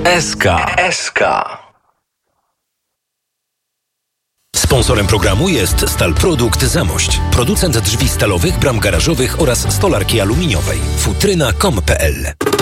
SK. Sponsorem programu jest Stalprodukt Zamość, producent drzwi stalowych, bram garażowych oraz stolarki aluminiowej. Futryna.com.pl